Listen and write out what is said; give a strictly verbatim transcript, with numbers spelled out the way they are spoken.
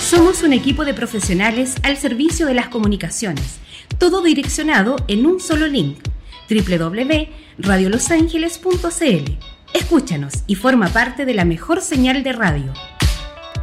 Somos un equipo de profesionales al servicio de las comunicaciones, todo direccionado en un solo link, doble u doble u doble u punto radio los ángeles punto c l. Escúchanos y forma parte de la mejor señal de radio.